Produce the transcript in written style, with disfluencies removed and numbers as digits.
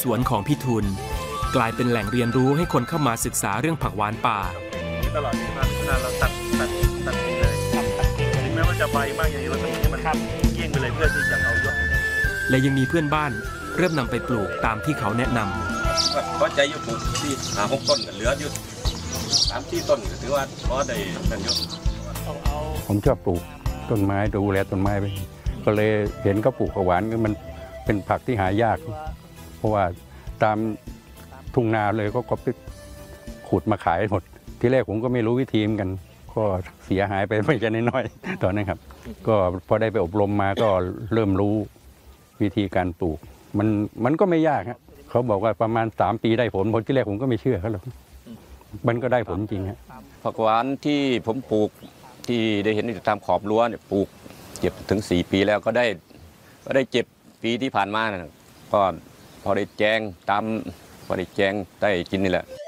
สวนของพี่ทุนกลายเป็นแหล่งเรียนรู้ให้คนเข้ามาศึกษาเรื่องผักหวานป่าตลอดที่มาพิจารณาเราตัดทิ้งเลยถึงแม้ว่าจะใบมากอย่างนี้เราต้องให้มันเกี้ยงไปเลยเพื่อที่จะเอายอดและยังมีเพื่อนบ้านเริ่มนำไปปลูกตามที่เขาแนะนำก็ใจยุปลูกที่5-6 ต้นเหลืออยู่3-4 ต้นถือว่าพอได้กันเยอะผมชอบปลูกต้นไม้ดูแลต้นไม้ไปก็เลยเห็นเขาปลูกผักหวานมันเป็นผักที่หายากเพราะว่าตามทุ่งนาเลยก็ไปขุดมาขายหมดที่แรกผมก็ไม่รู้วิธีเหมือนกันก็เสียหายไปไม่ใช่น้อยๆตอนนั้นครับก็พอได้ไปอบรมมาก็เริ่มรู้วิธีการปลูกมันก็ไม่ยากครับเขาบอกว่าประมาณ3 ปีได้ผลที่แรกผมก็ไม่เชื่อเขาหรอกมันก็ได้ผลจริงครับผักหวานที่ผมปลูกที่ได้เห็นอยู่ตามขอบรั้วเนี่ยปลูกเก็บถึง4 ปีแล้วก็ได้เจ็บปีที่ผ่านมาก็พอได้แจงตามพอได้แจงได้กินนี่แหละ